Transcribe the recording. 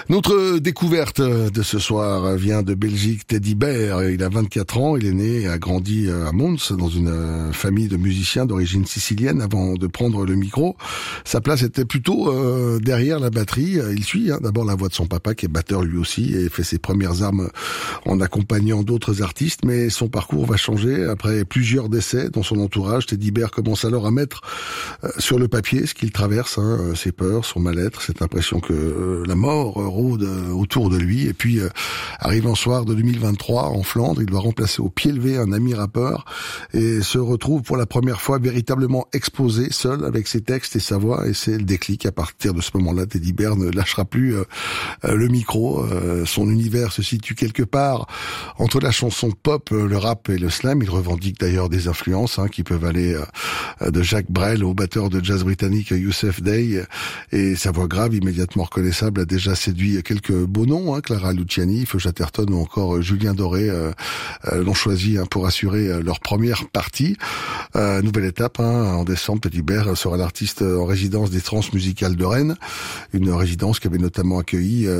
Notre découverte de ce soir vient de Belgique. Teddy Bear, il a 24 ans, il est né et a grandi à Mons dans une famille de musiciens d'origine sicilienne avant de prendre le micro. Sa place était plutôt derrière la batterie. Il suit d'abord la voix de son papa qui est batteur lui aussi et fait ses premières armes en accompagnant d'autres artistes, mais son parcours va changer après plusieurs décès dans son entourage. Teddy Bear commence alors à mettre sur le papier ce qu'il traverse, ses peurs, son mal-être, cette impression que la mort rôde autour de lui. Et puis arrive un soir de 2023 en Flandre, il doit remplacer au pied levé un ami rappeur et se retrouve pour la première fois véritablement exposé, seul avec ses textes et sa voix, et c'est le déclic. À partir de ce moment-là, Teddy Bear ne lâchera plus le micro. Son univers se situe quelque part entre la chanson pop, le rap et le slam. Il revendique d'ailleurs des influences qui peuvent aller de Jacques Brel au batteur de jazz britannique Youssef Day, et sa voix grave immédiatement reconnaissable a déjà séduit quelques beaux noms, Clara Luciani, Feu Chatterton ou encore Julien Doré l'ont choisi pour assurer leur première partie. Nouvelle étape, en décembre, Teddy Bear sera l'artiste en résidence des Transmusicales de Rennes, une résidence qui avait notamment accueilli